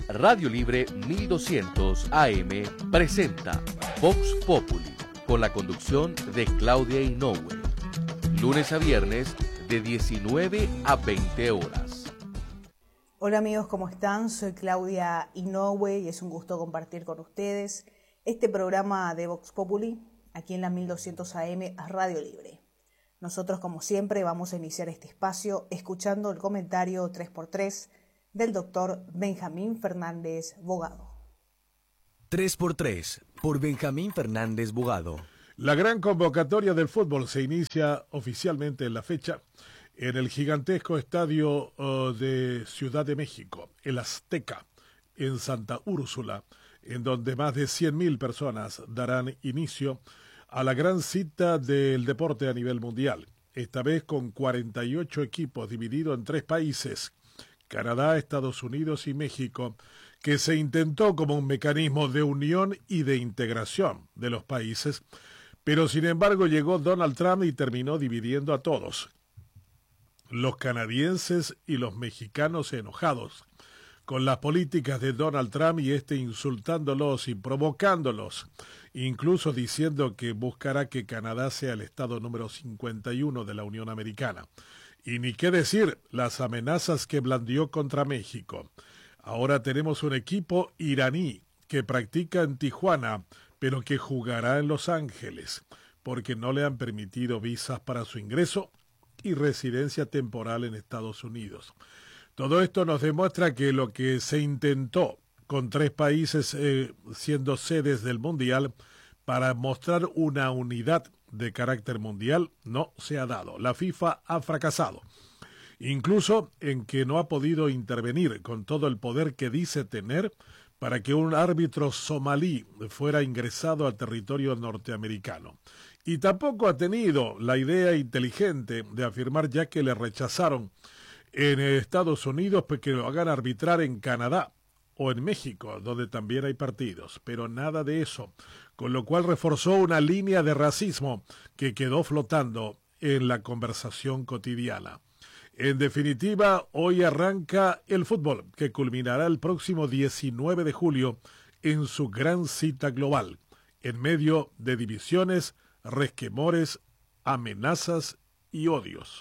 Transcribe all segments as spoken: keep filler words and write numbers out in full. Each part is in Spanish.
Radio Libre mil doscientos A M presenta Vox Populi con la conducción de Claudia Inoue. Lunes a viernes de diecinueve a veinte horas. Hola amigos, ¿cómo están? Soy Claudia Inoue y es un gusto compartir con ustedes este programa de Vox Populi aquí en la mil doscientos A M Radio Libre. Nosotros, como siempre, vamos a iniciar este espacio escuchando el comentario tres por tres del doctor Benjamín Fernández Bogado. tres por tres por Benjamín Fernández Bogado. La gran convocatoria del fútbol se inicia oficialmente en la fecha en el gigantesco estadio uh, de Ciudad de México, el Azteca, en Santa Úrsula, en donde más de cien mil personas darán inicio a la gran cita del deporte a nivel mundial, esta vez con cuarenta y ocho equipos divididos en tres países, Canadá, Estados Unidos y México, que se intentó como un mecanismo de unión y de integración de los países, pero sin embargo llegó Donald Trump y terminó dividiendo a todos. Los canadienses y los mexicanos enojados con las políticas de Donald Trump y este insultándolos y provocándolos, incluso diciendo que buscará que Canadá sea el estado número cincuenta y uno de la Unión Americana. Y ni qué decir las amenazas que blandió contra México. Ahora tenemos un equipo iraní que practica en Tijuana, pero que jugará en Los Ángeles, porque no le han permitido visas para su ingreso y residencia temporal en Estados Unidos. Todo esto nos demuestra que lo que se intentó con tres países eh, siendo sedes del Mundial para mostrar una unidad de carácter mundial no se ha dado. La FIFA ha fracasado, incluso en que no ha podido intervenir con todo el poder que dice tener para que un árbitro somalí fuera ingresado al territorio norteamericano. Y tampoco ha tenido la idea inteligente de afirmar, ya que le rechazaron en Estados Unidos, pues que lo hagan arbitrar en Canadá o en México, donde también hay partidos, pero nada de eso, con lo cual reforzó una línea de racismo que quedó flotando en la conversación cotidiana. En definitiva, hoy arranca el fútbol, que culminará el próximo diecinueve de julio en su gran cita global, en medio de divisiones, resquemores, amenazas y odios.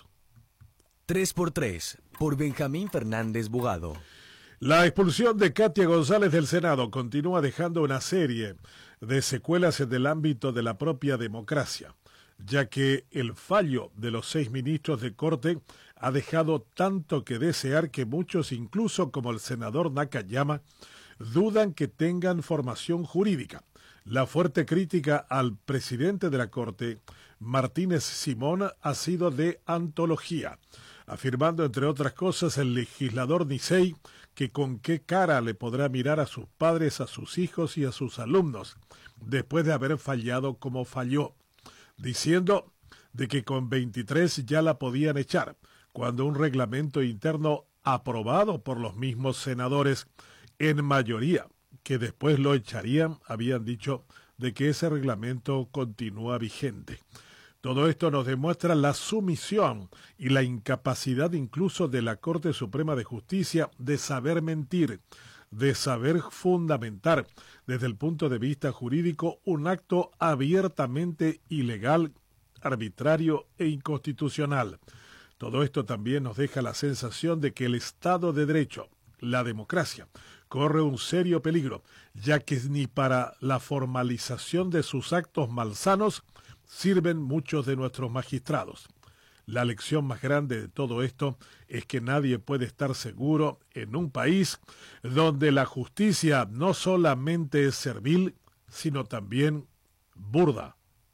tres por tres por Benjamín Fernández Bogado. La expulsión de Katia González del Senado continúa dejando una serie de secuelas en el ámbito de la propia democracia, ya que el fallo de los seis ministros de Corte ha dejado tanto que desear que muchos, incluso como el senador Nakayama, dudan que tengan formación jurídica. La fuerte crítica al presidente de la Corte, Martínez Simón, ha sido de antología, afirmando, entre otras cosas, el legislador Nicey que con qué cara le podrá mirar a sus padres, a sus hijos y a sus alumnos, después de haber fallado como falló, diciendo de que con veintitrés ya la podían echar, cuando un reglamento interno aprobado por los mismos senadores en mayoría, que después lo echarían, habían dicho de que ese reglamento continúa vigente. Todo esto nos demuestra la sumisión y la incapacidad incluso de la Corte Suprema de Justicia de saber mentir, de saber fundamentar desde el punto de vista jurídico un acto abiertamente ilegal, arbitrario e inconstitucional. Todo esto también nos deja la sensación de que el Estado de Derecho, la democracia, corre un serio peligro, ya que ni para la formalización de sus actos malsanos sirven muchos de nuestros magistrados. La lección más grande de todo esto es que nadie puede estar seguro en un país donde la justicia no solamente es servil, sino también burda.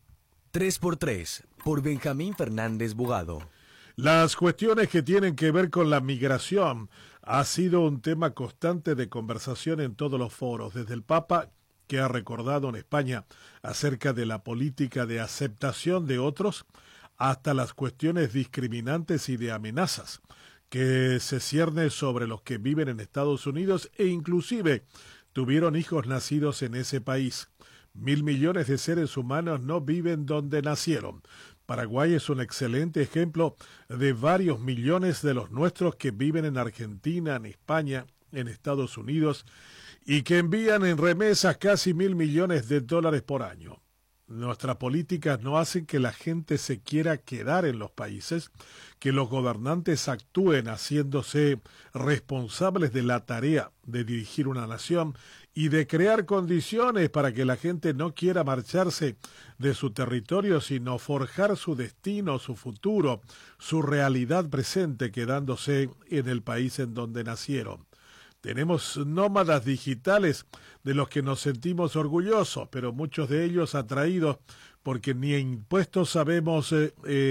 tres por tres por Benjamín Fernández Bogado. Las cuestiones que tienen que ver con la migración ha sido un tema constante de conversación en todos los foros, desde el Papa, que ha recordado en España acerca de la política de aceptación de otros, hasta las cuestiones discriminantes y de amenazas que se cierne sobre los que viven en Estados Unidos e inclusive tuvieron hijos nacidos en ese país. Mil millones de seres humanos no viven donde nacieron. Paraguay es un excelente ejemplo de varios millones de los nuestros que viven en Argentina, en España en Estados Unidos y que envían en remesas casi mil millones de dólares por año. Nuestras políticas no hacen que la gente se quiera quedar en los países, que los gobernantes actúen haciéndose responsables de la tarea de dirigir una nación y de crear condiciones para que la gente no quiera marcharse de su territorio, sino forjar su destino, su futuro, su realidad presente, quedándose en el país en donde nacieron. Tenemos nómadas digitales de los que nos sentimos orgullosos, pero muchos de ellos atraídos porque ni impuestos sabemos eh, eh,